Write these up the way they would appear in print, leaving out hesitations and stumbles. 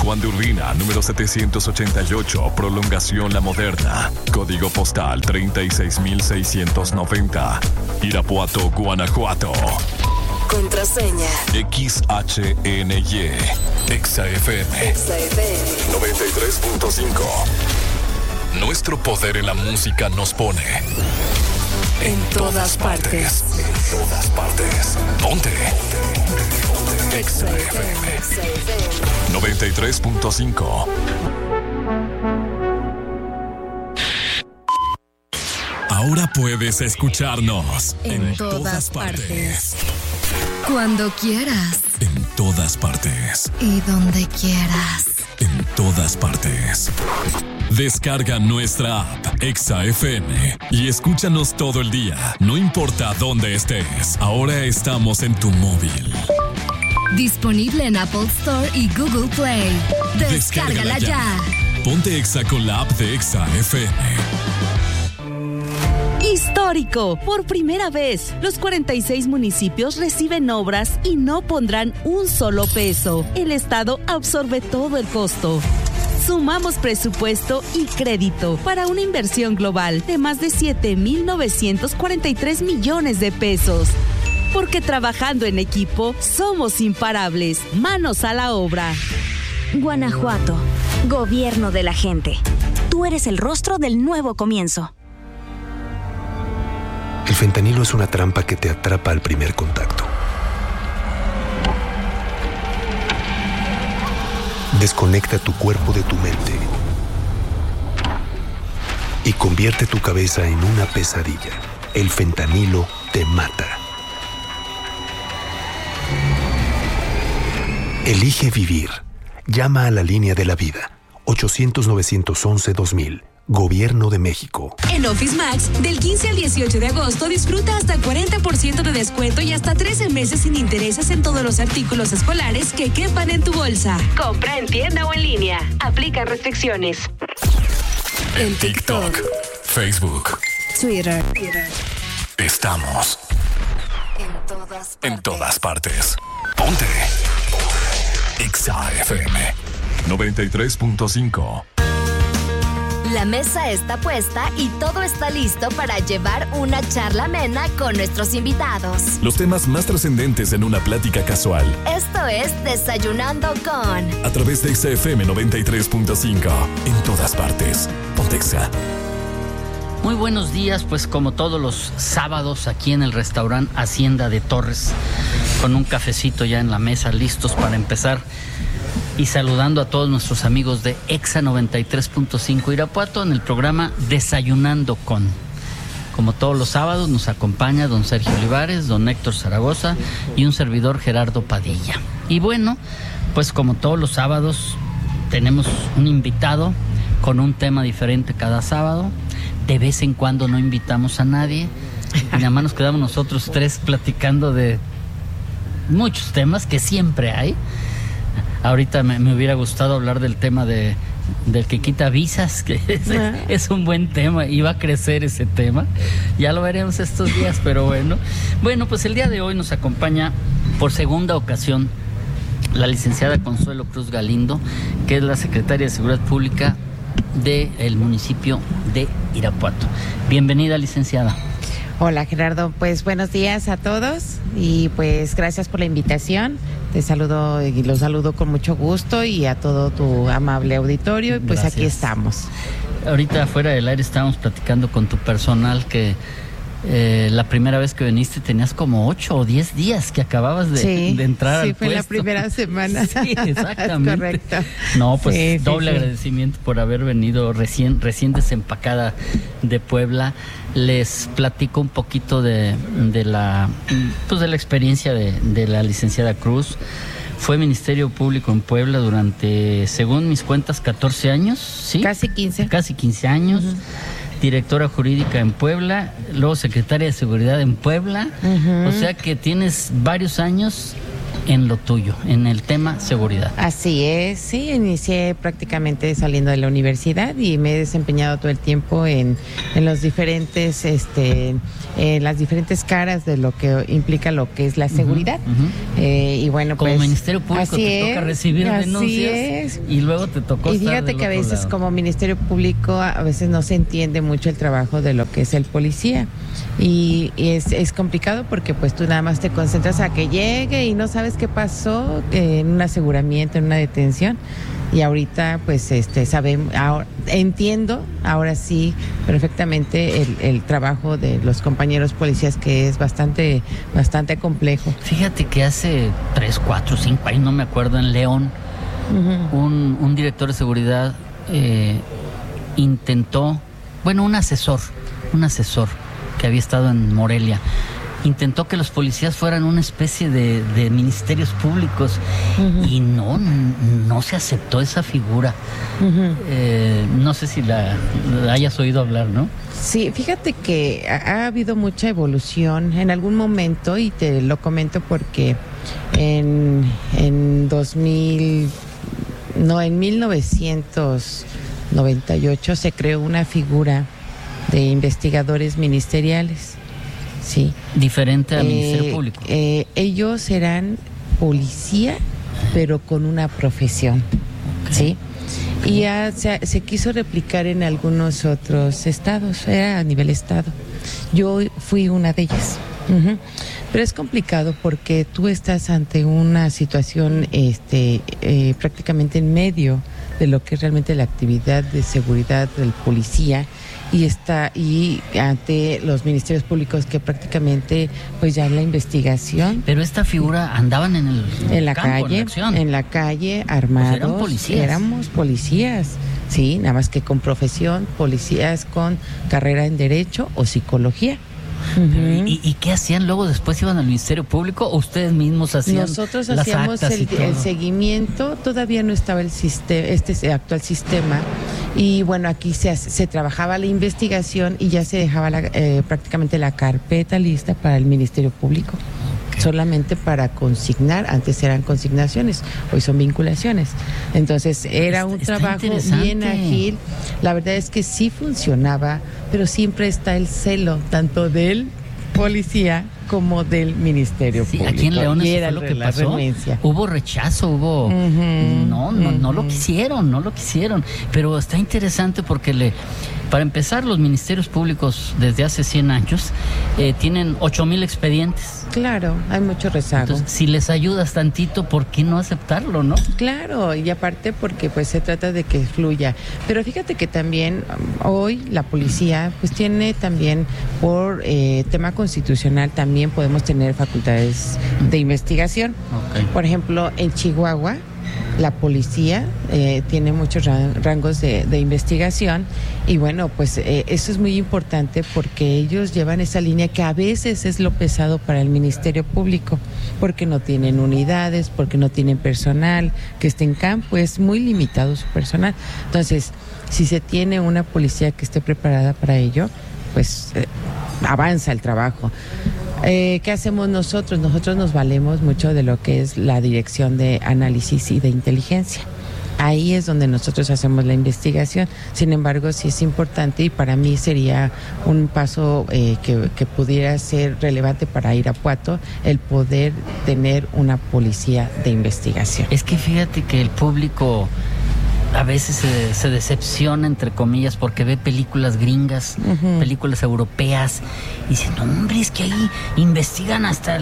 Juan de Urbina, número 788, prolongación La Moderna, código postal 36690, Irapuato, Guanajuato. Contraseña XHNY, XFM 93.5. Nuestro poder en la música nos pone en todas partes. En todas partes. Ponte. XFM 93.5. Ahora puedes escucharnos en todas partes. Cuando quieras. En todas partes. Y donde quieras. En todas partes. Descarga nuestra app XFM y escúchanos todo el día, no importa dónde estés. Ahora estamos en tu móvil. Disponible en Apple Store y Google Play. Descárgala ya. Ponte Exa con la app de XFM. Histórico. Por primera vez, los 46 municipios reciben obras y no pondrán un solo peso. El Estado absorbe todo el costo. Sumamos presupuesto y crédito para una inversión global de más de 7,943 millones de pesos. Porque trabajando en equipo somos imparables. Manos a la obra. Guanajuato, gobierno de la gente. Tú eres el rostro del nuevo comienzo. El fentanilo es una trampa que te atrapa al primer contacto. Desconecta tu cuerpo de tu mente y convierte tu cabeza en una pesadilla. El fentanilo te mata. Elige vivir. Llama a la línea de la vida. 800-911-2000. Gobierno de México. En Office Max, del 15 al 18 de agosto, disfruta hasta 40% de descuento y hasta 13 meses sin intereses en todos los artículos escolares que quepan en tu bolsa. Compra en tienda o en línea. Aplica restricciones. En TikTok, Facebook, Twitter. Estamos en todas partes. Ponte XFM 93.5. La mesa está puesta y todo está listo para llevar una charla amena con nuestros invitados. Los temas más trascendentes en una plática casual. Esto es Desayunando con... A través de XFM 93.5. En todas partes. Pontexa. Muy buenos días, pues como todos los sábados aquí en el restaurante Hacienda de Torres, con un cafecito ya en la mesa, listos para empezar. Y saludando a todos nuestros amigos de Exa 93.5 Irapuato en el programa Desayunando con. Como todos los sábados nos acompaña don Sergio Olivares, don Héctor Zaragoza y un servidor Gerardo Padilla. Y bueno, pues como todos los sábados tenemos un invitado con un tema diferente cada sábado. De vez en cuando no invitamos a nadie y nada más nos quedamos nosotros tres platicando de muchos temas que siempre hay. Ahorita me hubiera gustado hablar del tema del que quita visas, que es un buen tema y va a crecer ese tema. Ya lo veremos estos días, pero bueno. Bueno, pues el día de hoy nos acompaña por segunda ocasión la licenciada Consuelo Cruz Galindo, que es la secretaria de Seguridad Pública del municipio de Irapuato. Bienvenida, licenciada. Hola, Gerardo, pues buenos días a todos y pues gracias por la invitación. Te saludo y los saludo con mucho gusto y a todo tu amable auditorio y pues gracias. Aquí estamos. Ahorita fuera del aire estábamos platicando con tu personal que la primera vez que viniste tenías como 8 o 10 días que acababas de entrar al puesto. Sí, fue la primera semana. Sí, exactamente. Correcto. No, pues sí, doble agradecimiento por haber venido recién desempacada de Puebla. Les platico un poquito de la experiencia de la licenciada Cruz. Fue Ministerio Público en Puebla durante, según mis cuentas, 14 años, ¿sí? Casi 15. Casi 15 años. Uh-huh. Directora jurídica en Puebla, luego secretaria de Seguridad en Puebla. Uh-huh. O sea que tienes varios años en lo tuyo, en el tema seguridad. Así es, sí, inicié prácticamente saliendo de la universidad y me he desempeñado todo el tiempo en los diferentes, las diferentes caras de lo que implica lo que es la seguridad. Y bueno, como pues Ministerio Público te toca recibir denuncias y luego te tocó. Y fíjate que a veces como Ministerio Público a veces no se entiende mucho el trabajo de lo que es el policía. Y es complicado porque pues tú nada más te concentras a que llegue y no sabes qué pasó en un aseguramiento, en una detención. Y ahorita pues entiendo ahora sí perfectamente el trabajo de los compañeros policías, que es bastante complejo. Fíjate que hace 3, 4, 5 años, no me acuerdo, en León, un director de seguridad intentó, un asesor que había estado en Morelia, intentó que los policías fueran una especie de ministerios públicos y no se aceptó esa figura. No sé si la hayas oído hablar, ¿no? Sí, fíjate que ha habido mucha evolución en algún momento, y te lo comento porque en 1998 se creó una figura de investigadores ministeriales, sí. Diferente al Ministerio Público. Ellos eran policía, pero con una profesión, sí. Y ya se quiso replicar en algunos otros estados, era a nivel estado. Yo fui una de ellas. Pero es complicado porque tú estás ante una situación prácticamente en medio de lo que es realmente la actividad de seguridad del policía, y ante los ministerios públicos que prácticamente pues ya en la investigación. Pero esta figura andaban en la calle armados. Pues eran policías. Éramos policías, sí, nada más que con profesión, policías con carrera en derecho o psicología. ¿Y qué hacían luego? ¿Después iban al Ministerio Público o ustedes mismos hacían? Nosotros hacíamos el seguimiento. Todavía no estaba el sistema, actual sistema, y bueno, aquí se trabajaba la investigación y ya se dejaba prácticamente la carpeta lista para el Ministerio Público. Solamente para consignar. Antes eran consignaciones, hoy son vinculaciones. Entonces era un trabajo bien ágil. La verdad es que sí funcionaba, pero siempre está el celo tanto del policía como del Ministerio Público. Aquí en León eso fue lo que pasó. Hubo rechazo, no lo quisieron, pero está interesante porque para empezar, los ministerios públicos desde hace 100 años tienen 8,000 expedientes. Claro, hay mucho rezago. Entonces, si les ayudas tantito, ¿por qué no aceptarlo, no? Claro, y aparte porque pues se trata de que fluya. Pero fíjate que también hoy la policía pues tiene también por tema constitucional también podemos tener facultades de investigación. Por ejemplo, en Chihuahua la policía tiene muchos rangos de investigación, y bueno, pues eso es muy importante porque ellos llevan esa línea que a veces es lo pesado para el Ministerio Público, porque no tienen unidades, porque no tienen personal que esté en campo, es muy limitado su personal. Entonces, si se tiene una policía que esté preparada para ello, pues avanza el trabajo. ¿Qué hacemos nosotros? Nosotros nos valemos mucho de lo que es la Dirección de Análisis y de Inteligencia. Ahí es donde nosotros hacemos la investigación. Sin embargo, sí es importante, y para mí sería un paso que pudiera ser relevante para Irapuato, el poder tener una policía de investigación. Es que fíjate que el público a veces se decepciona, entre comillas, porque ve películas gringas, películas europeas, y dice, no, hombre, es que ahí investigan hasta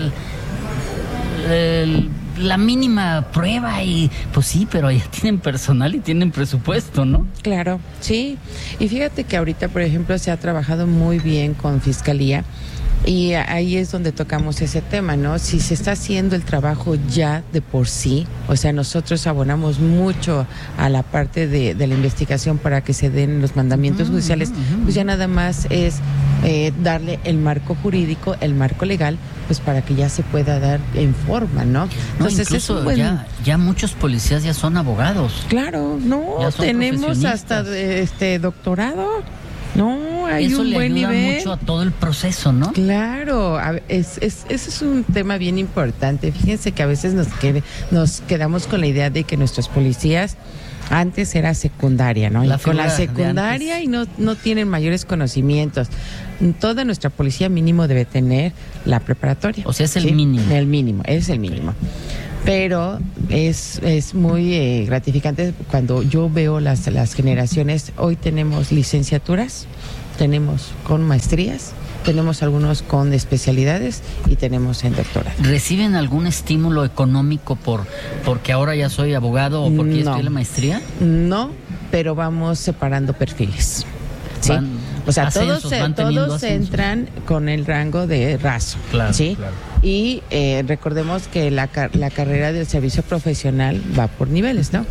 la mínima prueba, y pues sí, pero ya tienen personal y tienen presupuesto, ¿no? Claro, sí. Y fíjate que ahorita, por ejemplo, se ha trabajado muy bien con Fiscalía. Y ahí es donde tocamos ese tema, ¿no? Si se está haciendo el trabajo ya de por sí, o sea, nosotros abonamos mucho a la parte de la investigación para que se den los mandamientos judiciales, pues ya nada más es darle el marco jurídico, el marco legal, pues para que ya se pueda dar en forma, ¿no? Entonces incluso ya muchos policías ya son abogados. Claro, no, tenemos hasta doctorado. No, hay un buen nivel. Eso le ayuda mucho a todo el proceso, ¿no? Claro, ese es un tema bien importante. Fíjense que a veces nos quedamos con la idea de que nuestros policías antes era secundaria, ¿no? Y con la secundaria y no tienen mayores conocimientos. Toda nuestra policía mínimo debe tener la preparatoria. O sea, es el mínimo. Es el mínimo. Pero es muy gratificante cuando yo veo las generaciones. Hoy tenemos licenciaturas, tenemos con maestrías, tenemos algunos con especialidades y tenemos en doctorado. ¿Reciben algún estímulo económico porque ahora ya soy abogado o porque estudié la maestría? No, pero vamos separando perfiles. ¿Sí? O sea, todos entran con el rango de raso, claro, ¿sí? Claro. Y recordemos que la carrera del servicio profesional va por niveles, ¿no?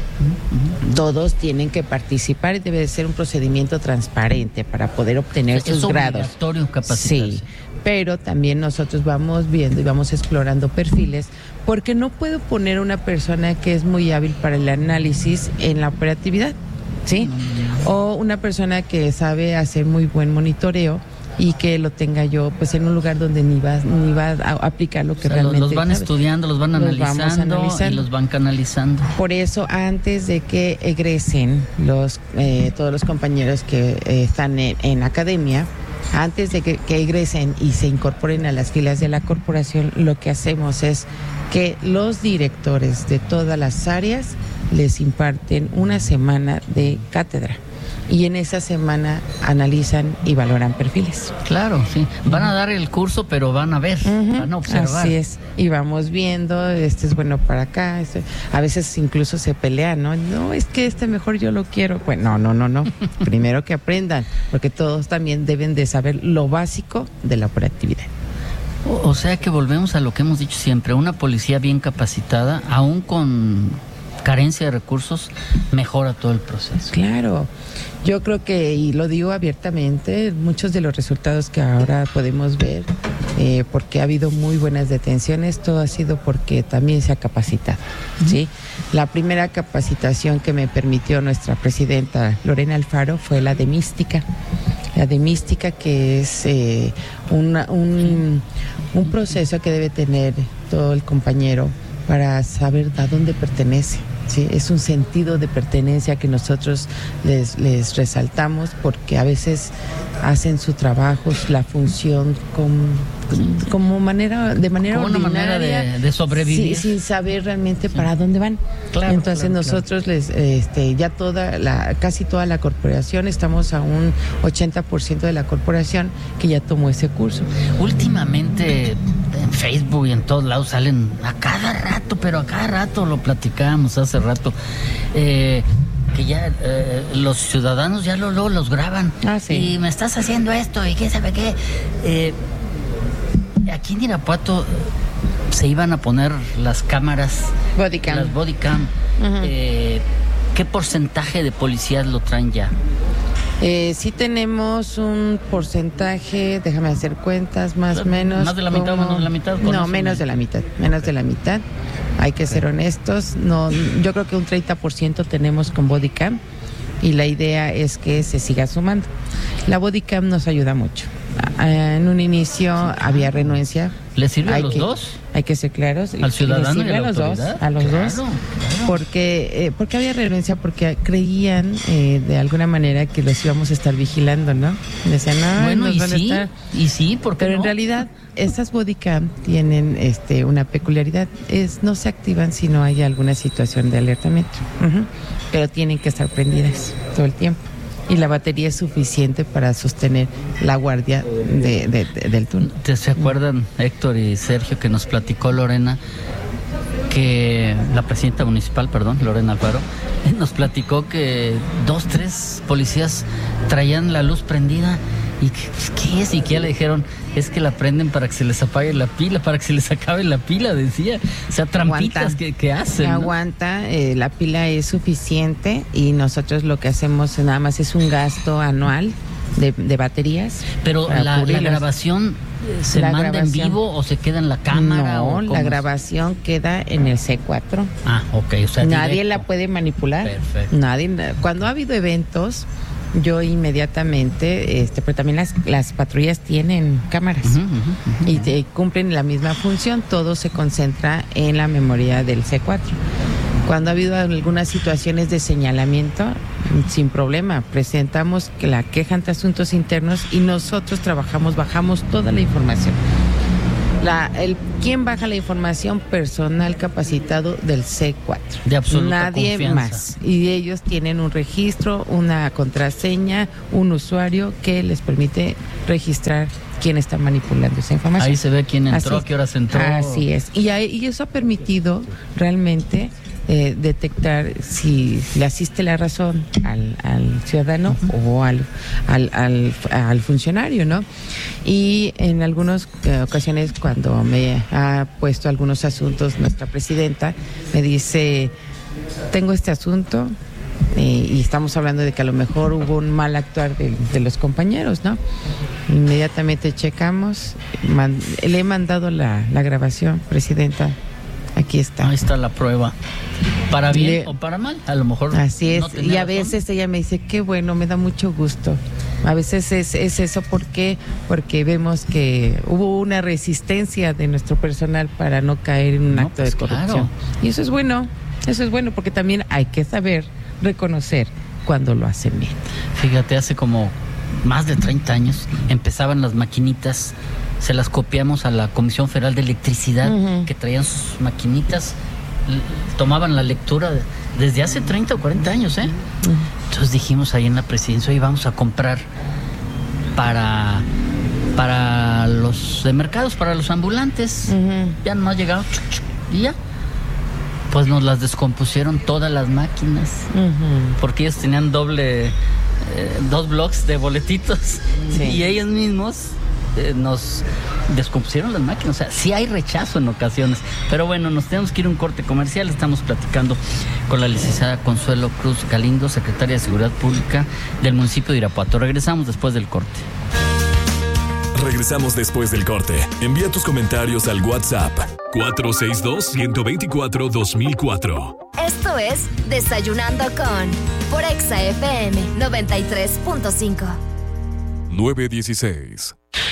Todos tienen que participar y debe de ser un procedimiento transparente para poder obtener sus grados. Es obligatorio capacitarse. Sí, pero también nosotros vamos viendo y vamos explorando perfiles, porque no puedo poner una persona que es muy hábil para el análisis en la operatividad, ¿sí? O una persona que sabe hacer muy buen monitoreo y que lo tenga yo pues en un lugar donde ni va a aplicar lo que realmente los van sabe. Estudiando, los van analizando y los van canalizando. Por eso, antes de que egresen todos los compañeros que están en academia, antes de que egresen y se incorporen a las filas de la corporación, lo que hacemos es que los directores de todas las áreas les imparten una semana de cátedra. Y en esa semana analizan y valoran perfiles. Claro, sí. Van a dar el curso, pero van a ver, van a observar. Así es. Y vamos viendo, este es bueno para acá. A veces incluso se pelean, ¿no? No, es que mejor yo lo quiero. Bueno, no. Primero que aprendan, porque todos también deben de saber lo básico de la operatividad. O sea que volvemos a lo que hemos dicho siempre. Una policía bien capacitada, aún con carencia de recursos, mejora todo el proceso. Claro. Yo creo que, y lo digo abiertamente, muchos de los resultados que ahora podemos ver, porque ha habido muy buenas detenciones, todo ha sido porque también se ha capacitado, ¿sí? La primera capacitación que me permitió nuestra presidenta Lorena Alfaro fue la de mística. La de mística, que es un proceso que debe tener todo el compañero para saber a dónde pertenece. Sí, es un sentido de pertenencia que nosotros les resaltamos, porque a veces hacen su trabajo, la función de manera ordinaria, una manera de sobrevivir, sin saber realmente para dónde van. Claro, entonces nosotros ya casi toda la corporación, estamos a un 80% de la corporación que ya tomó ese curso. Últimamente en Facebook y en todos lados salen a cada rato lo platicábamos hace rato, que ya los ciudadanos ya luego los graban. Sí. Y me estás haciendo esto y qué sabe qué. Aquí en Irapuato se iban a poner las cámaras Bodycam. Las Bodycam. ¿Qué porcentaje de policías lo traen ya? Sí tenemos un porcentaje, déjame hacer cuentas, más o menos. ¿Más de la mitad o menos de la mitad? No, menos de la mitad. Hay que ser honestos. No, yo creo que un 30% tenemos con Bodycam y la idea es que se siga sumando. La Bodycam nos ayuda mucho. En un inicio había renuencia. ¿Le sirve a los dos? Hay que ser claros. ¿Al ciudadano y a los dos? A los dos. Porque había renuncia, porque creían de alguna manera que los íbamos a estar vigilando, ¿no? Decían, bueno, y sí, porque pero en realidad estas Bodycam tienen una peculiaridad, no se activan si no hay alguna situación de alertamiento, pero tienen que estar prendidas todo el tiempo. Y la batería es suficiente para sostener la guardia del turno. ¿Se acuerdan, Héctor y Sergio, que nos platicó Lorena, que la presidenta municipal, Lorena Alfaro, nos platicó que 2-3 policías traían la luz prendida? ¿Y qué es? Y que ya le dijeron, es que la prenden para que se les apague la pila, para que se les acabe la pila, decía. O sea, trampitas que hacen, ¿no? Aguanta, la pila es suficiente y nosotros lo que hacemos nada más es un gasto anual de baterías. Pero la grabación ¿se manda en vivo o se queda en la cámara? No, la grabación queda en el C4. Ah, ok. O sea, nadie la puede manipular. Perfecto. Cuando ha habido eventos yo inmediatamente, pero también las patrullas tienen cámaras y cumplen la misma función, todo se concentra en la memoria del C4. Cuando ha habido algunas situaciones de señalamiento, sin problema, presentamos la queja ante asuntos internos y nosotros bajamos toda la información. ¿Quién baja la información? Personal capacitado del C4. De absoluta Nadie confianza. más. Y ellos tienen un registro, una contraseña, un usuario que les permite registrar quién está manipulando esa información. Ahí se ve quién entró, qué horas entró. Así es. Y eso ha permitido realmente detectar si le asiste la razón al ciudadano o al funcionario, ¿no? Y en algunas ocasiones, cuando me ha puesto algunos asuntos nuestra presidenta, me dice, tengo este asunto, y estamos hablando de que a lo mejor hubo un mal actuar de los compañeros, ¿no? Inmediatamente checamos, le he mandado la grabación, presidenta. Aquí está. Ahí está la prueba. Para bien o para mal, a lo mejor. Así es. No tenía y a razón. veces ella me dice, qué bueno, me da mucho gusto. A veces es eso, ¿por qué? Porque vemos que hubo una resistencia de nuestro personal para no caer en un acto de corrupción. Claro. Y eso es bueno porque también hay que saber reconocer cuando lo hacen bien. Fíjate, hace como más de 30 años empezaban las maquinitas, se las copiamos a la Comisión Federal de Electricidad, que traían sus maquinitas, tomaban la lectura desde hace 30 o 40 años, Entonces dijimos ahí en la presidencia, hoy vamos a comprar para los de mercados, para los ambulantes. Ya no ha llegado, y ya. Pues nos las descompusieron todas las máquinas, porque ellos tenían dos blocks de boletitos, y ellos mismos nos descompusieron las máquinas. O sea, sí hay rechazo en ocasiones, pero bueno, nos tenemos que ir a un corte comercial. Estamos platicando con la licenciada Consuelo Cruz Galindo, secretaria de Seguridad Pública del municipio de Irapuato. Regresamos después del corte. Regresamos después del corte. Envía tus comentarios al WhatsApp 462-124-2004. Esto es Desayunando con por Exa FM 93.5. 9:16.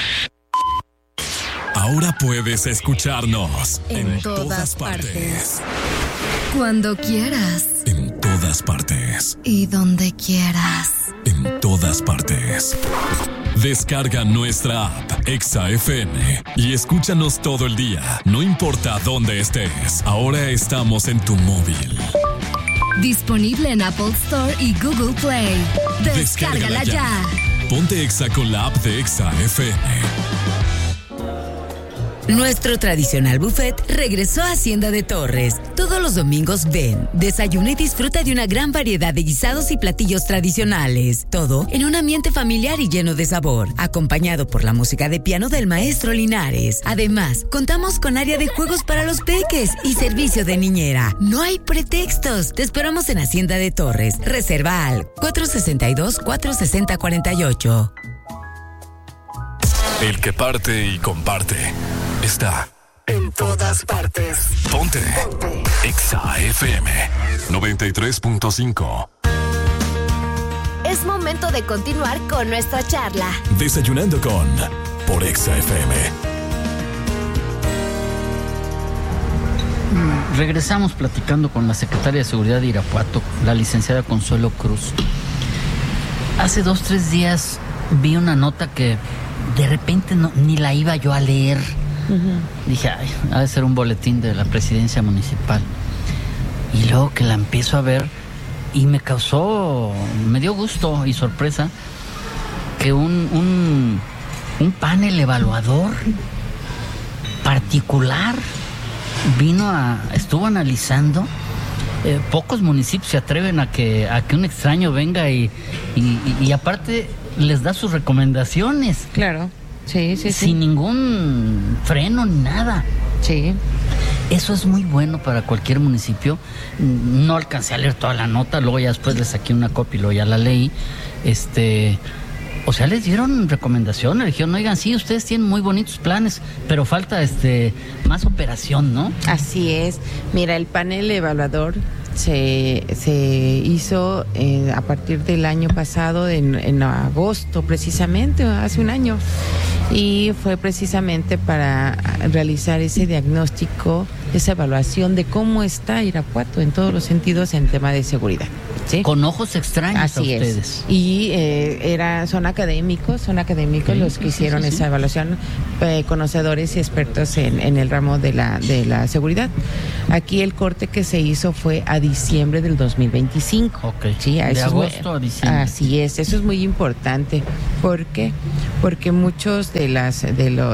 Ahora puedes escucharnos En todas partes. Cuando quieras. En todas partes. Y donde quieras. En todas partes. Descarga nuestra app Exa FM y escúchanos todo el día. No importa dónde estés. Ahora estamos en tu móvil. Disponible en Apple Store y Google Play. Descárgala ya. Ponte Exa con la app de Exa FM. Nuestro tradicional buffet regresó a Hacienda de Torres. Todos los domingos ven, desayuna y disfruta de una gran variedad de guisados y platillos tradicionales. Todo en un ambiente familiar y lleno de sabor, acompañado por la música de piano del maestro Linares. Además, contamos con área de juegos para los peques y servicio de niñera. No hay pretextos. Te esperamos en Hacienda de Torres. Reserva al 462-460-48. El que parte y comparte está En todas partes. Ponte Exa FM 93.5. Es momento de continuar con nuestra charla. Desayunando con por Exa FM. Regresamos platicando con la secretaria de Seguridad de Irapuato, la licenciada Consuelo Cruz. Hace 2-3 días vi una nota que de repente ni la iba yo a leer. Dije, ay, ha de ser un boletín de la presidencia municipal. Y luego que la empiezo a ver y me dio gusto y sorpresa que un panel evaluador particular estuvo analizando. Pocos municipios se atreven a que un extraño venga y aparte les da sus recomendaciones. Claro, sí. Sin ningún freno ni nada. Sí. Eso es muy bueno para cualquier municipio. No alcancé a leer toda la nota, luego ya después le saqué una copia y luego ya la leí. O sea, les dieron recomendaciones, le dijeron, oigan, sí, ustedes tienen muy bonitos planes, pero falta más operación, ¿no? Así es. Mira, el panel evaluador se hizo a partir del año pasado, en agosto precisamente, hace un año, y fue precisamente para realizar ese diagnóstico, esa evaluación de cómo está Irapuato en todos los sentidos en tema de seguridad. ¿Sí? Con ojos extraños. Así a ustedes. Es. Y son académicos sí, los que hicieron esa evaluación, conocedores y expertos en el ramo de la seguridad. Aquí el corte que se hizo fue a diciembre del 2025. Okay. ¿Sí? De agosto a diciembre. Así es, eso es muy importante. ¿Por qué? Porque muchos de las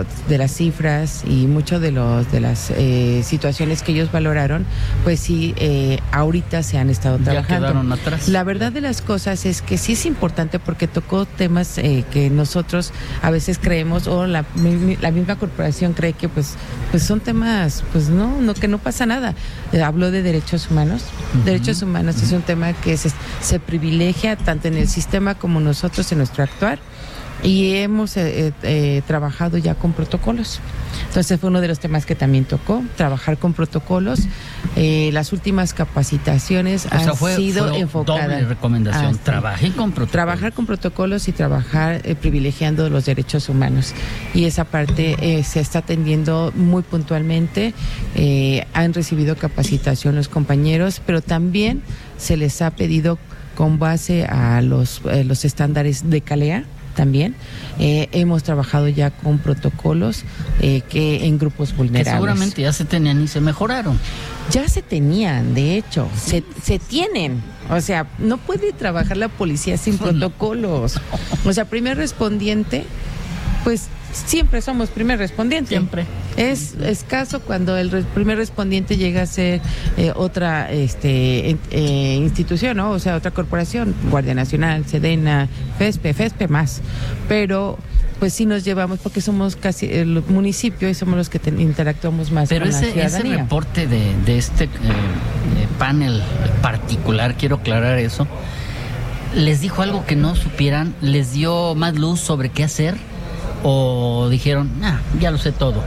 cifras y muchos de las situaciones que ellos valoraron, pues sí, ahorita se han estado trabajando. Ya quedaron atrás. La verdad de las cosas es que sí es importante porque tocó temas que nosotros a veces creemos, o la misma corporación cree que pues son temas, pues no que no pasa nada. Habló de derechos humanos. Derechos humanos es un tema que se privilegia tanto en el sistema como nosotros en nuestro actuar. Y hemos trabajado ya con protocolos. Entonces fue uno de los temas que también tocó, trabajar con protocolos. Las últimas capacitaciones han sido enfocadas. Doble recomendación, trabajar con protocolos. Trabajar con protocolos y trabajar privilegiando los derechos humanos. Y esa parte se está atendiendo muy puntualmente. Han recibido capacitación los compañeros, pero también se les ha pedido con base a los estándares de CALEA. También hemos trabajado ya con protocolos que en grupos vulnerables. Que seguramente ya se tenían y se mejoraron. Ya se tenían, de hecho, se tienen. O sea, no puede trabajar la policía sin protocolos. O sea, primer respondiente, pues siempre somos primer respondiente. Siempre. Es escaso cuando el primer respondiente llega a ser otra institución, ¿no? O sea, otra corporación, Guardia Nacional, Sedena, FESPE más. Pero pues sí nos llevamos porque somos casi el municipio y somos los que interactuamos más con la ciudadanía. Pero ese reporte de este panel particular, quiero aclarar eso, ¿les dijo algo que no supieran? ¿Les dio más luz sobre qué hacer? ¿O dijeron, ya lo sé todo?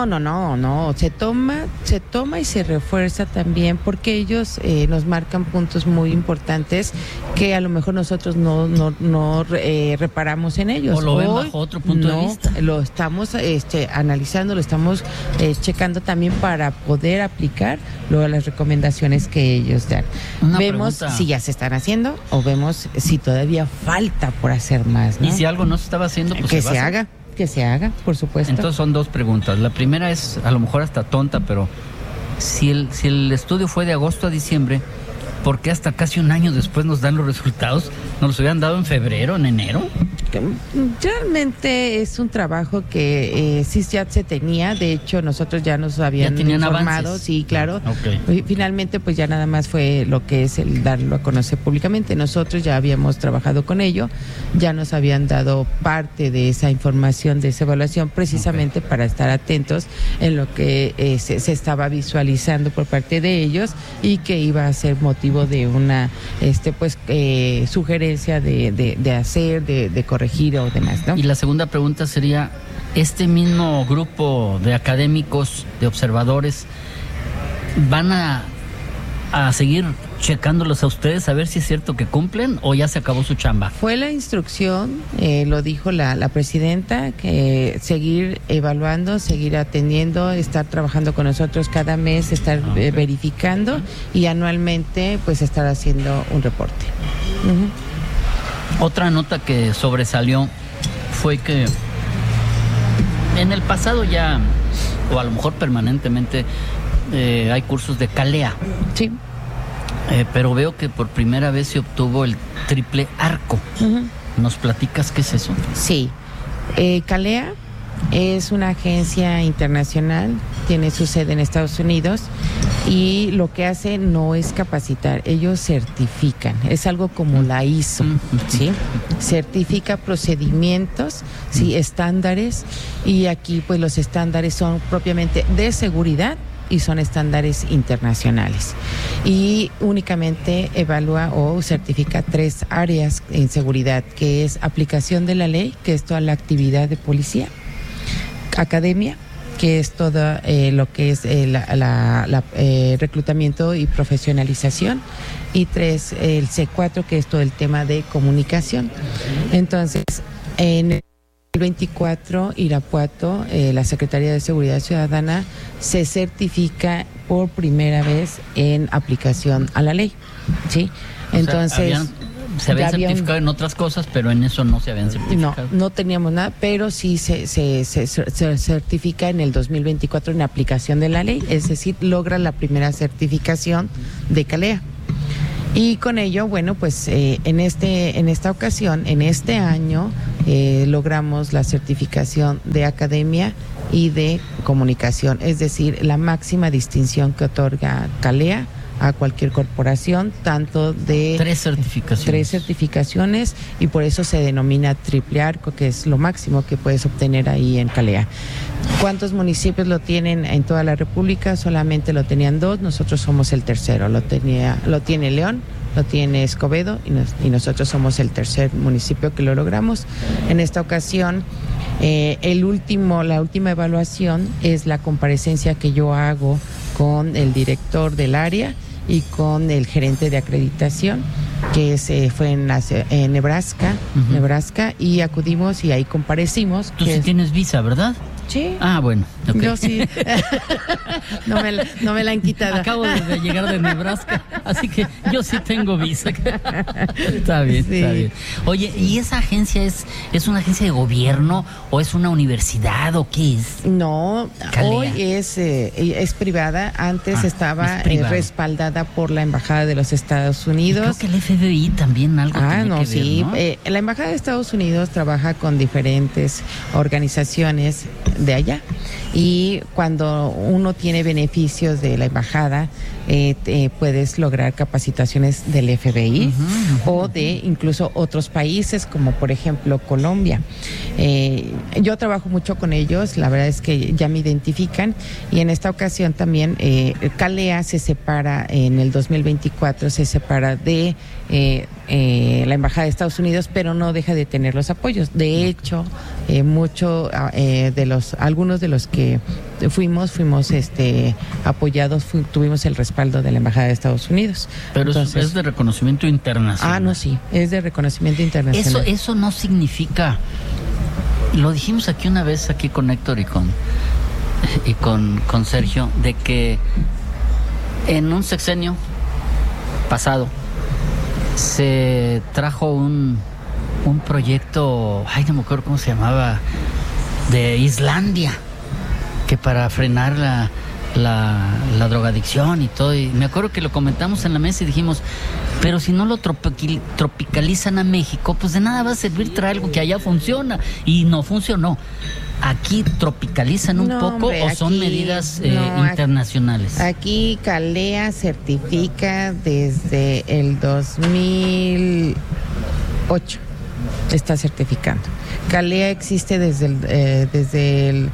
No, se toma y se refuerza también porque ellos nos marcan puntos muy importantes que a lo mejor nosotros no reparamos en ellos. O lo ven bajo otro punto de vista. Lo estamos analizando, lo estamos checando también para poder aplicar luego las recomendaciones que ellos dan. Vemos si ya se están haciendo o vemos si todavía falta por hacer más, ¿no? Y si algo no se estaba haciendo, pues que se haga. Que se haga, por supuesto. Entonces son dos preguntas. La primera es, a lo mejor hasta tonta, pero si el estudio fue de agosto a diciembre, ¿por qué hasta casi un año después nos dan los resultados? ¿Nos los habían dado en febrero, en enero? Realmente es un trabajo que sí ya se tenía. De hecho, nosotros ya nos habían informado. Avances. Sí, claro. Okay. Finalmente, pues ya nada más fue lo que es el darlo a conocer públicamente. Nosotros ya habíamos trabajado con ello. Ya nos habían dado parte de esa información, de esa evaluación, precisamente para estar atentos en lo que se estaba visualizando por parte de ellos y que iba a ser motivo de una sugerencia de hacer, de corregir o demás, ¿no? Y la segunda pregunta sería, ¿este mismo grupo de académicos, de observadores, van a seguir checándolos a ustedes a ver si es cierto que cumplen o ya se acabó su chamba? Fue la instrucción, lo dijo la presidenta, que seguir evaluando, seguir atendiendo, estar trabajando con nosotros cada mes, estar verificando y anualmente pues estar haciendo un reporte. Otra nota que sobresalió fue que en el pasado ya, o a lo mejor permanentemente, hay cursos de CALEA. Sí. Pero veo que por primera vez se obtuvo el triple arco. ¿Nos platicas qué es eso? Sí. CALEA es una agencia internacional, tiene su sede en Estados Unidos y lo que hace no es capacitar, ellos certifican, es algo como la ISO, ¿sí? Certifica procedimientos, ¿sí? Estándares, y aquí pues los estándares son propiamente de seguridad y son estándares internacionales. Y únicamente evalúa o certifica 3 áreas en seguridad, que es aplicación de la ley, que es toda la actividad de policía, academia que es todo lo que es reclutamiento y profesionalización, y 3, el C4, que es todo el tema de comunicación. Entonces, en el 24, Irapuato, la Secretaría de Seguridad Ciudadana se certifica por primera vez en aplicación a la ley, ¿sí? Entonces, se habían certificado en otras cosas, pero en eso no se habían certificado. No teníamos nada, pero sí se certifica en el 2024 en aplicación de la ley, es decir, logra la primera certificación de CALEA. Y con ello, bueno, pues en esta ocasión, en este año, logramos la certificación de academia y de comunicación, es decir, la máxima distinción que otorga CALEA a cualquier corporación, tanto de 3 certificaciones. 3 certificaciones, y por eso se denomina triple arco, que es lo máximo que puedes obtener ahí en CALEA. ¿Cuántos municipios lo tienen en toda la República? Solamente lo tenían 2, nosotros somos el tercero. Lo tiene León, lo tiene Escobedo, y nosotros somos el tercer municipio que lo logramos. En esta ocasión, la última evaluación es la comparecencia que yo hago con el director del área y con el gerente de acreditación, que fue en Nebraska, y acudimos y ahí comparecimos. Tú sí tienes visa, ¿verdad? Sí. Ah, bueno. Okay. Yo sí. No me la han quitado. Acabo de llegar de Nebraska, así que yo sí tengo visa. Está bien, sí. Está bien. Oye, ¿y esa agencia es una agencia de gobierno o es una universidad o qué es? No, CALEA. Hoy es privada. Antes estaba respaldada por la Embajada de los Estados Unidos. Y creo que el FBI también algo tiene que ver, sí. ¿no? La Embajada de Estados Unidos trabaja con diferentes organizaciones de allá, y cuando uno tiene beneficios de la embajada, puedes lograr capacitaciones del FBI o de incluso otros países, como por ejemplo Colombia. Yo trabajo mucho con ellos, la verdad es que ya me identifican, y en esta ocasión también CALEA se separa en el 2024, se separa de la Embajada de Estados Unidos, pero no deja de tener los apoyos. De hecho, algunos de los que fuimos apoyados, tuvimos el respaldo de la Embajada de Estados Unidos. Pero entonces, es de reconocimiento internacional. No, sí, es de reconocimiento internacional. Eso no significa, lo dijimos aquí una vez, aquí con Héctor y con Sergio, de que en un sexenio pasado se trajo un proyecto, no me acuerdo cómo se llamaba, de Islandia, que para frenar la drogadicción y todo, y me acuerdo que lo comentamos en la mesa y dijimos, pero si no lo tropicalizan a México, pues de nada va a servir traer algo que allá funciona, y no funcionó. ¿Aquí tropicalizan un poco, hombre, o son medidas internacionales? Aquí CALEA certifica desde el 2008, está certificando. CALEA existe desde el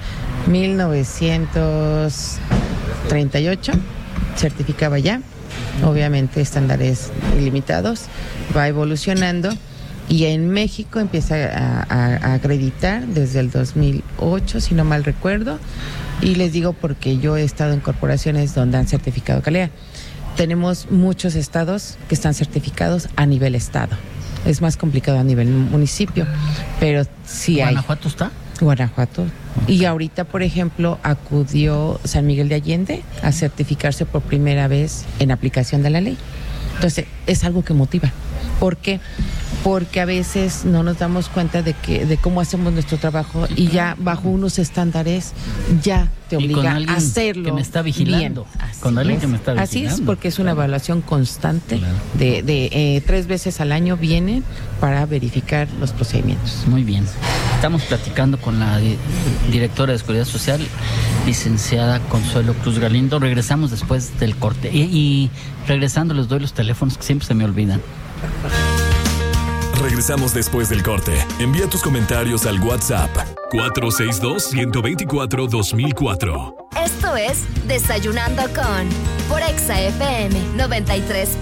1938, certificaba ya, obviamente estándares ilimitados, va evolucionando. Y en México empieza a acreditar desde el 2008, si no mal recuerdo. Y les digo porque yo he estado en corporaciones donde han certificado CALEA. Tenemos muchos estados que están certificados a nivel estado. Es más complicado a nivel municipio, pero sí hay. ¿Guanajuato está? Guanajuato. Okay. Y ahorita, por ejemplo, acudió San Miguel de Allende a certificarse por primera vez en aplicación de la ley. Entonces, es algo que motiva. ¿Por qué? Porque a veces no nos damos cuenta de cómo hacemos nuestro trabajo, y ya bajo unos estándares ya te obliga a hacerlo. Que me está vigilando. Con alguien que me está vigilando. Así es, porque es una evaluación constante, claro. de 3 veces al año vienen para verificar los procedimientos. Muy bien. Estamos platicando con la directora de Seguridad Social, licenciada Consuelo Cruz Galindo. Regresamos después del corte. Y regresando les doy los teléfonos que siempre se me olvidan. Regresamos después del corte. Envía tus comentarios al WhatsApp 462-124-2004. Esto es Desayunando con por Exa FM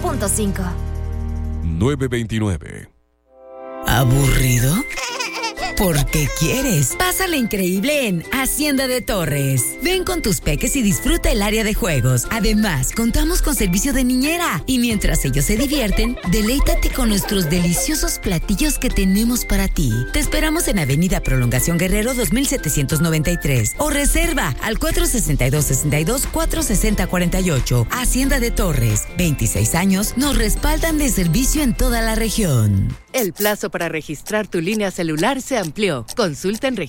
93.5. 929. ¿Aburrido? porque quieres. Pásala increíble en Hacienda de Torres. Ven con tus peques y disfruta el área de juegos. Además, contamos con servicio de niñera. Y mientras ellos se divierten, deleítate con nuestros deliciosos platillos que tenemos para ti. Te esperamos en Avenida Prolongación Guerrero 2793 o reserva al 462-62-460-48. Hacienda de Torres, 26 años nos respaldan de servicio en toda la región. El plazo para registrar tu línea celular se amplió. Consulta en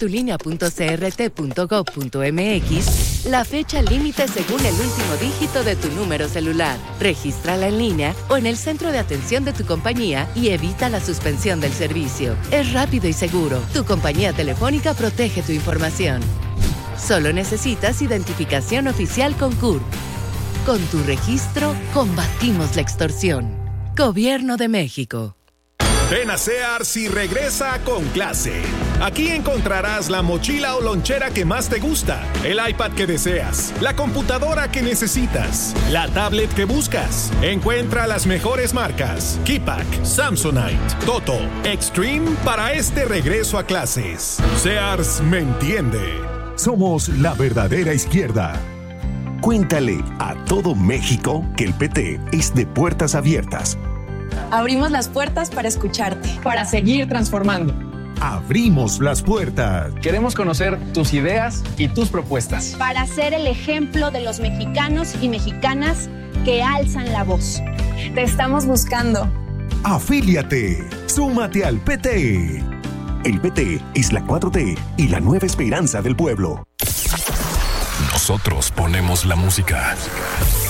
registratulinea.crt.gov.mx la fecha límite según el último dígito de tu número celular. Regístrala en línea o en el centro de atención de tu compañía y evita la suspensión del servicio. Es rápido y seguro. Tu compañía telefónica protege tu información. Solo necesitas identificación oficial con CURP. Con tu registro, combatimos la extorsión. Gobierno de México. Ven a Sears y regresa con clase. Aquí encontrarás la mochila o lonchera que más te gusta, el iPad que deseas, la computadora que necesitas, la tablet que buscas. Encuentra las mejores marcas: Keypack, Samsonite, Toto, Extreme para este regreso a clases. Sears me entiende. Somos la verdadera izquierda. Cuéntale a todo México que el PT es de puertas abiertas. Abrimos las puertas para escucharte, para seguir transformando. Abrimos las puertas. Queremos conocer tus ideas y tus propuestas. Para ser el ejemplo de los mexicanos y mexicanas que alzan la voz. Te estamos buscando. Afíliate. Súmate al PT. El PT es la 4T y la nueva esperanza del pueblo. Nosotros ponemos la música.